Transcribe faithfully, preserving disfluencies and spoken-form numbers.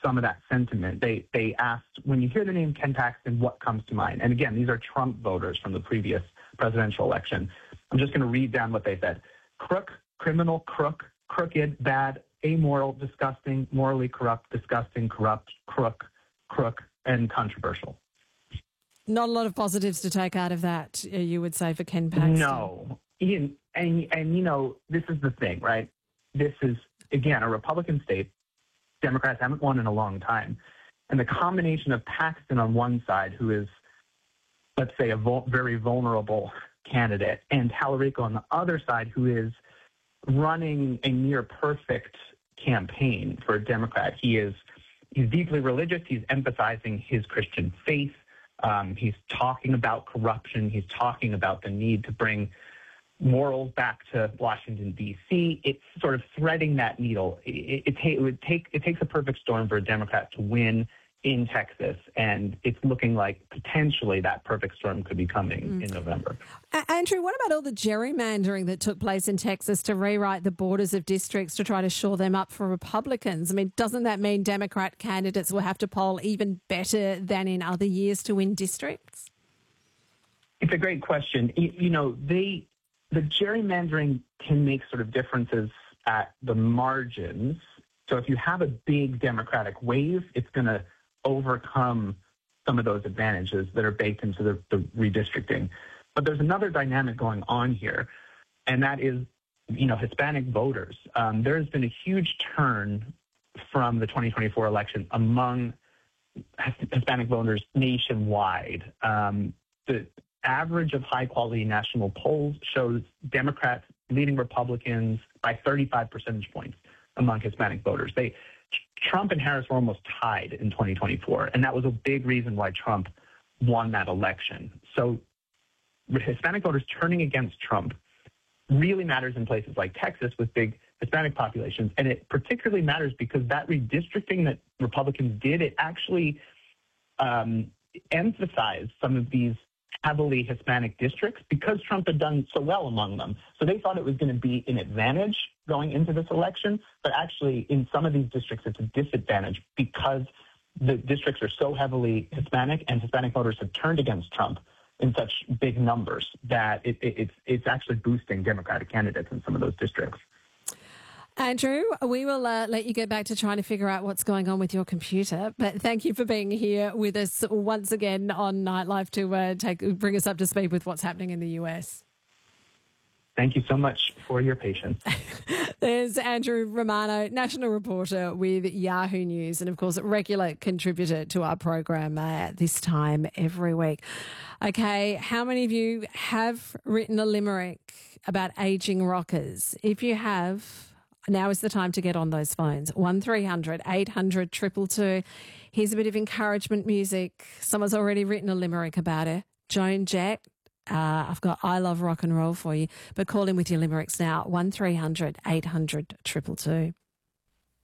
some of that sentiment. They they asked, when you hear the name Ken Paxton, what comes to mind? And again, these are Trump voters from the previous presidential election. I'm just going to read down what they said. Crook, criminal, crook, crooked, bad, amoral, disgusting, morally corrupt, disgusting, corrupt, crook, crook, and controversial. Not a lot of positives to take out of that, you would say, for Ken Paxton. No. Ian, and, and, you know, this is the thing, right? This is, again, a Republican state. Democrats haven't won in a long time. And the combination of Paxton on one side, who is, let's say, a vul- very vulnerable candidate, and Tallarico on the other side, who is running a near perfect campaign for a Democrat. He is he's deeply religious. He's emphasizing his Christian faith. Um, he's talking about corruption. He's talking about the need to bring morals back to Washington, D C. It's sort of threading that needle. It, it, it would take it takes a perfect storm for a Democrat to win in Texas, and it's looking like potentially that perfect storm could be coming mm. in November. Uh, Andrew, what about all the gerrymandering that took place in Texas to rewrite the borders of districts to try to shore them up for Republicans? I mean, doesn't that mean Democrat candidates will have to poll even better than in other years to win districts? It's a great question. You, you know, they the gerrymandering can make sort of differences at the margins. So if you have a big Democratic wave, it's going to overcome some of those advantages that are baked into the, the redistricting. But there's another dynamic going on here, and that is, you know, Hispanic voters. Um, there has been a huge turn from the twenty twenty-four election among Hispanic voters nationwide. Um, the average of high-quality national polls shows Democrats leading Republicans by thirty-five percentage points among Hispanic voters. They Trump and Harris were almost tied in twenty twenty-four, and that was a big reason why Trump won that election. So Hispanic voters turning against Trump really matters in places like Texas with big Hispanic populations, and it particularly matters because that redistricting that Republicans did, it actually um, emphasized some of these heavily Hispanic districts because Trump had done so well among them. So they thought it was going to be an advantage going into this election, but actually in some of these districts it's a disadvantage because the districts are so heavily Hispanic and Hispanic voters have turned against Trump in such big numbers that it, it, it's, it's actually boosting Democratic candidates in some of those districts. Andrew, we will uh, let you get back to trying to figure out what's going on with your computer. But thank you for being here with us once again on Nightlife to uh, take bring us up to speed with what's happening in the U S. Thank you so much for your patience. There's Andrew Romano, national reporter with Yahoo News and, of course, a regular contributor to our program uh, this time every week. Okay, how many of you have written a limerick about ageing rockers? If you have, now is the time to get on those phones. one three hundred eight hundred two two two. Here's a bit of encouragement music. Someone's already written a limerick about it. Joan Jett. Uh, I've got I Love Rock and Roll for you. But call in with your limericks now. one three hundred eight hundred two two two.